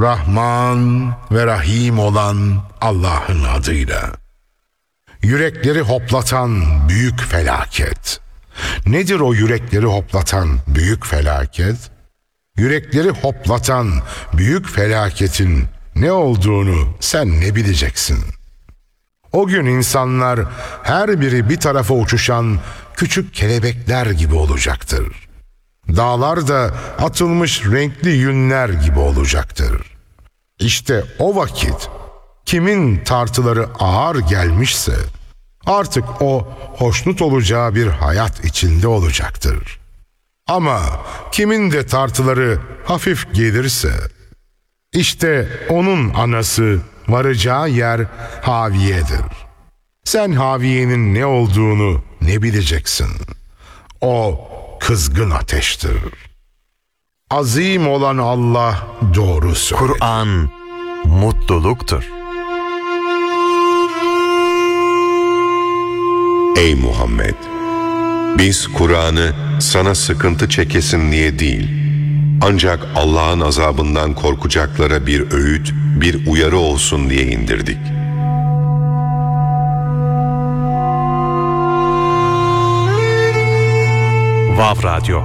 Rahman ve Rahim olan Allah'ın adıyla. Yürekleri hoplatan büyük felaket. Nedir o yürekleri hoplatan büyük felaket? Yürekleri hoplatan büyük felaketin ne olduğunu sen ne bileceksin? O gün insanlar her biri bir tarafa uçuşan küçük kelebekler gibi olacaktır. Dağlar da atılmış renkli yünler gibi olacaktır. İşte o vakit kimin tartıları ağır gelmişse artık o hoşnut olacağı bir hayat içinde olacaktır. Ama kimin de tartıları hafif gelirse işte onun anası varacağı yer haviyedir. Sen haviyenin ne olduğunu ne bileceksin? O kızgın ateştir. Azim olan Allah doğru söyledi. Kur'an mutluluktur. Ey Muhammed! Biz Kur'an'ı sana sıkıntı çekesin diye değil, ancak Allah'ın azabından korkacaklara bir öğüt, bir uyarı olsun diye indirdik. Vav Radyo